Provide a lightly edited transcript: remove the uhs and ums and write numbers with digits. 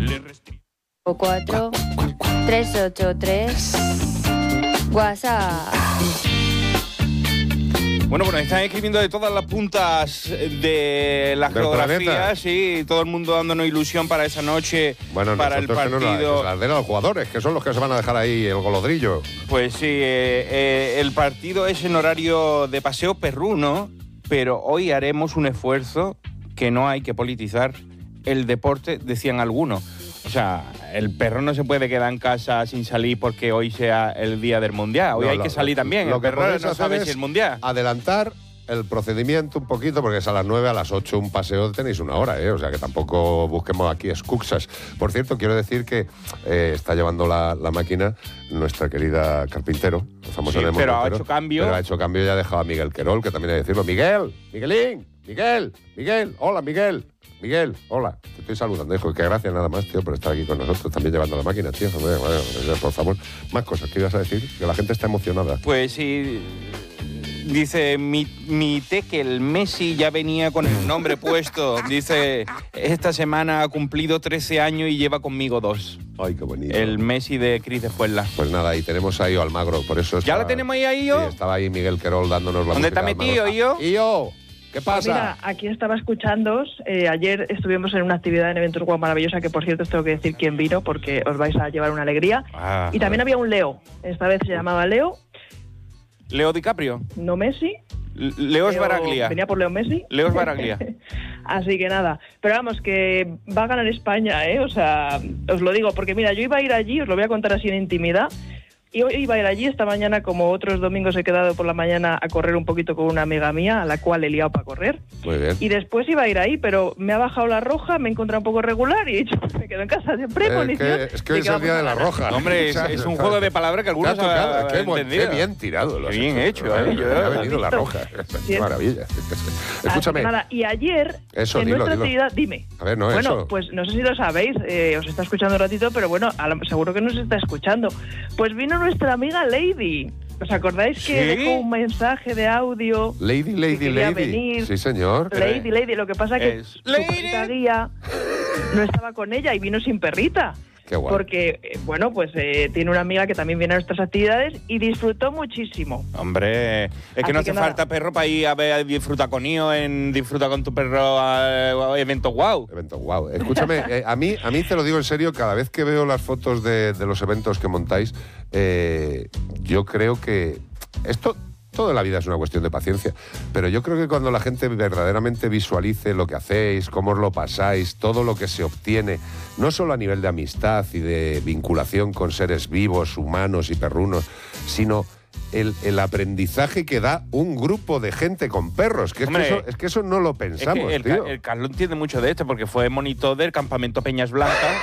4 383 WhatsApp. Bueno, están escribiendo de todas las puntas de la geografía, sí, todo el mundo dándonos ilusión para esa noche, para el partido. Las de los jugadores, que son los que se van a dejar ahí el golodrillo. Pues sí, el partido es en horario de paseo perruno, pero hoy haremos un esfuerzo que no hay que politizar el deporte, decían algunos. O sea, el perro no se puede quedar en casa sin salir porque hoy sea el día del Mundial. Hoy hay que salir también. Lo el que perro no sabe si es el Mundial. Adelantar el procedimiento un poquito, porque es a las 9, a las 8 un paseo tenéis una hora, o sea que tampoco busquemos aquí excusas. Por cierto, quiero decir que está llevando la máquina nuestra querida Carpintero, el famoso sí, Nemo pero Montero, ha hecho cambio. Pero ha hecho cambio y ha dejado a Miguel Querol, que también hay que decirlo. Miguelín, Miguel, hola Miguel, hola, te estoy saludando, hijo, que gracias nada más, tío, por estar aquí con nosotros, también llevando la máquina, tío, por favor, más cosas, ¿qué ibas a decir? Que la gente está emocionada. Pues sí, dice mi Tekel Messi ya venía con el nombre puesto, dice, esta semana ha cumplido 13 años y lleva conmigo 2. Ay, qué bonito. El Messi de Cris de Puebla. Pues nada, y tenemos ahí a Almagro, por eso ¿Ya la tenemos ahí, Io? Sí, estaba ahí Miguel Querol dándonos la música. ¿Dónde está metido, Io? ¿Qué pasa? Pues mira, aquí estaba escuchándoos. Ayer estuvimos en una actividad en Eventos Guau Maravillosa, que por cierto os tengo que decir quién vino, porque os vais a llevar una alegría. Y también había un Leo. Esta vez se llamaba Leo. ¿Leo DiCaprio? No Messi. Leo Sbaraglia. Venía por Leo Messi. Leo Sbaraglia. Así que nada. Pero vamos, que va a ganar España, ¿eh? O sea, os lo digo, porque mira, yo iba a ir allí, os lo voy a contar así en intimidad. Y hoy iba a ir allí, esta mañana, como otros domingos he quedado por la mañana a correr un poquito con una amiga mía, a la cual he liado para correr. Muy bien. Y después iba a ir ahí, pero me ha bajado la roja, me he encontrado un poco regular y he dicho, me quedo en casa de premonición. Es que hoy es el día de la roja. Hombre, es un juego de palabras que algunos han entendido. Qué bien tirado. Qué bien hecho. Ha venido la roja. Qué maravilla. Escúchame. Nada, y ayer, eso, en nuestra actividad, dime. A ver, bueno, eso. Pues no sé si lo sabéis, os está escuchando un ratito, pero bueno, seguro que nos está escuchando. Pues vino nuestra amiga Lady. ¿Os acordáis que dejó un mensaje de audio? Lady. Venir? Sí, señor. Lady. Lo que pasa es que su perrita guía no estaba con ella y vino sin perrita. Qué guay. Porque, bueno, pues tiene una amiga que también viene a nuestras actividades y disfrutó muchísimo. Hombre, es que no hace falta perro para ir a ver a disfrutar con Io, disfruta con tu perro a Eventos Guau. Eventos Guau. Escúchame, a mí te lo digo en serio, cada vez que veo las fotos de los eventos que montáis, yo creo que esto... Toda la vida es una cuestión de paciencia, pero yo creo que cuando la gente verdaderamente visualice lo que hacéis, cómo os lo pasáis, todo lo que se obtiene, no solo a nivel de amistad y de vinculación con seres vivos, humanos y perrunos, sino el aprendizaje que da un grupo de gente con perros, que es que eso no lo pensamos, tío. El Carlos entiende mucho de esto, porque fue monitor del campamento Peñas Blancas.